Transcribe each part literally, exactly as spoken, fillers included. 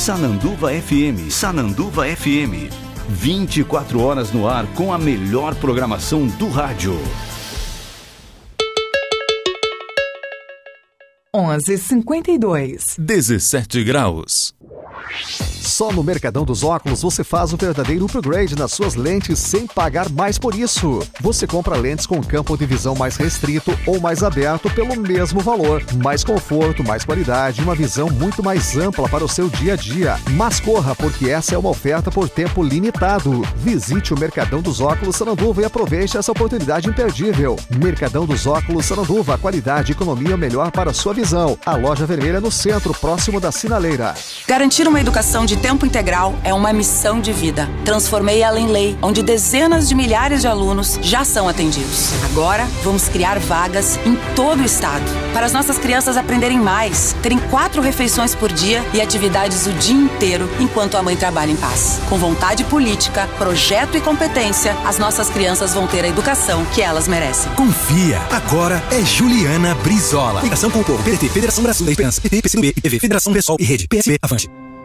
Sananduva F M. Sananduva F M. vinte e quatro horas no ar com a melhor programação do rádio. onze e cinquenta e dois. dezessete graus. Só no Mercadão dos Óculos você faz o verdadeiro upgrade nas suas lentes sem pagar mais por isso. Você compra lentes com campo de visão mais restrito ou mais aberto pelo mesmo valor. Mais conforto, mais qualidade e uma visão muito mais ampla para o seu dia a dia. Mas corra, porque essa é uma oferta por tempo limitado. Visite o Mercadão dos Óculos Sananduva e aproveite essa oportunidade imperdível. Mercadão dos Óculos Sananduva, qualidade e economia melhor para a sua visão. A loja vermelha no centro, próximo da sinaleira. Garantir uma educação de tempo integral é uma missão de vida. Transformei ela em lei, onde dezenas de milhares de alunos já são atendidos. Agora, vamos criar vagas em todo o estado, para as nossas crianças aprenderem mais, terem quatro refeições por dia e atividades o dia inteiro, enquanto a mãe trabalha em paz. Com vontade política, projeto e competência, as nossas crianças vão ter a educação que elas merecem. Confia, agora é Juliana Brizola. Ligação com o povo, P D T, Federação Brasil da Esperança, P T, P C B, I T V, Federação Pessoal e Rede, P S B, Avante.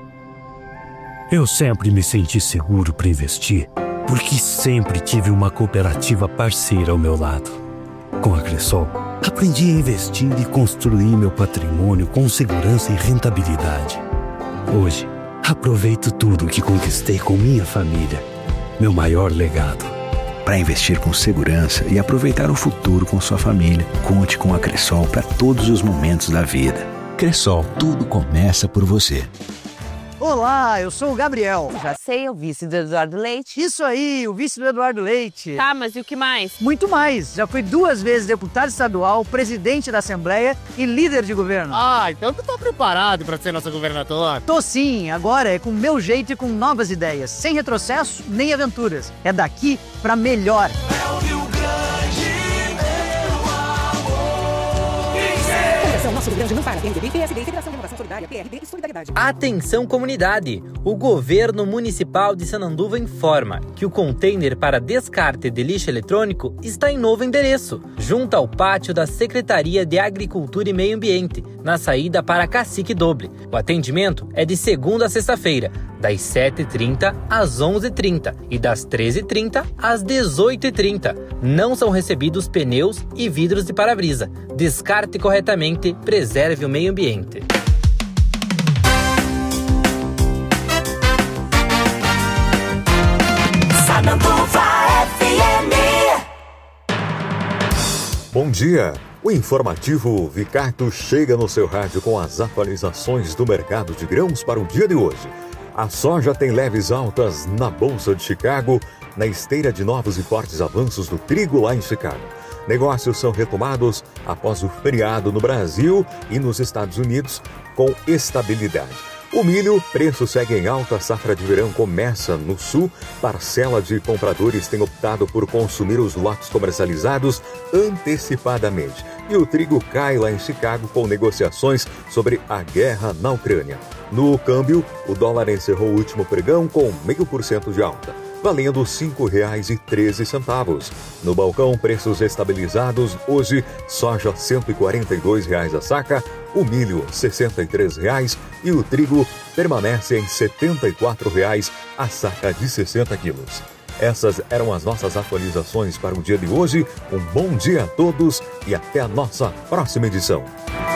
Eu sempre me senti seguro para investir, porque sempre tive uma cooperativa parceira ao meu lado. Com a Cressol, aprendi a investir e construir meu patrimônio com segurança e rentabilidade. Hoje, aproveito tudo que conquistei com minha família, meu maior legado. Para investir com segurança e aproveitar o futuro com sua família, conte com a Cressol para todos os momentos da vida. Cressol, tudo começa por você. Olá, eu sou o Gabriel. Já sei, o vice do Eduardo Leite. Isso aí, o vice do Eduardo Leite. Tá, mas e o que mais? Muito mais. Já fui duas vezes deputado estadual, presidente da Assembleia e líder de governo. Ah, então tu tá preparado pra ser nosso governador? Tô sim, agora é com o meu jeito e com novas ideias. Sem retrocesso, nem aventuras. É daqui pra melhor. É o Rio Grande, meu amor. Federação Nosso Rio Grande não para. P R D B, P S D, Federação de Inovação Solidária, P R D e Solidariedade. Atenção comunidade! O Governo Municipal de Sananduva informa que o container para descarte de lixo eletrônico está em novo endereço, junto ao pátio da Secretaria de Agricultura e Meio Ambiente, na saída para Cacique Doble. O atendimento é de segunda a sexta-feira, das sete e trinta às onze e trinta e das treze e trinta às dezoito e trinta. Não são recebidos pneus e vidros de para-brisa. Descarte corretamente, preserve o meio ambiente. Sananduva F M. Bom dia! O informativo Vicarto chega no seu rádio com as atualizações do mercado de grãos para o dia de hoje. A soja tem leves altas na Bolsa de Chicago, na esteira de novos e fortes avanços do trigo lá em Chicago. Negócios são retomados após o feriado no Brasil e nos Estados Unidos com estabilidade. O milho, preço segue em alta, a safra de verão começa no sul, parcela de compradores tem optado por consumir os lotes comercializados antecipadamente. E o trigo cai lá em Chicago com negociações sobre a guerra na Ucrânia. No câmbio, o dólar encerrou o último pregão com meio por cento de alta, valendo cinco reais e treze centavos. No balcão, preços estabilizados, hoje, soja cento e quarenta e dois reais a saca, o milho sessenta e três reais e o trigo permanece em setenta e quatro reais a saca de sessenta quilos. Essas eram as nossas atualizações para o dia de hoje. Um bom dia a todos e até a nossa próxima edição.